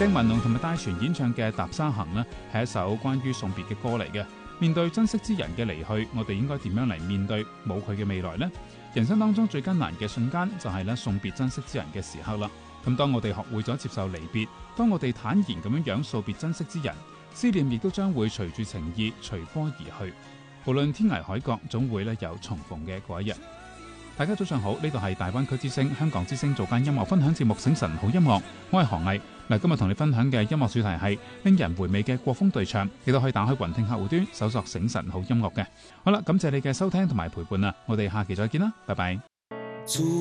鄭文龍同埋戴荃演唱嘅《踏沙行》呢，係一首關於送別嘅歌嚟嘅。面對珍惜之人嘅離去，我哋應該點樣嚟面對冇佢嘅未來呢？人生當中最艱難嘅瞬間就係送別珍惜之人嘅時刻啦。咁當我哋學會咗接受離別，當我哋坦然咁樣訴別珍惜之人，思念亦都將會隨住情意隨波而去。無論天涯海角，總會有重逢嘅嗰一日。大家早上好，呢度係大灣區之聲香港之聲早間音樂分享節目《醒晨好音樂》，我係何毅。今日同你分享嘅音樂主題係令人回味嘅國風對唱，亦都可以打開雲聽客戶端搜索醒晨好音樂嘅。好啦，感謝你嘅收聽同埋陪伴啊！我哋下期再見啦，拜拜。